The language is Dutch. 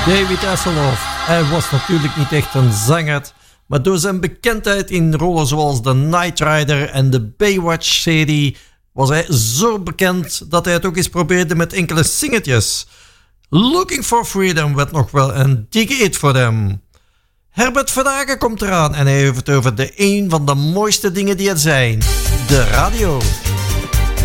David Hasselhoff. Hij was natuurlijk niet echt een zanger, maar door zijn bekendheid in rollen zoals The Knight Rider en de Baywatch-serie was hij zo bekend dat hij het ook eens probeerde met enkele singetjes. Looking for Freedom werd nog wel een dikke hit voor hem. Herbert Verdagen komt eraan en hij heeft het over een van de mooiste dingen die er zijn: de radio.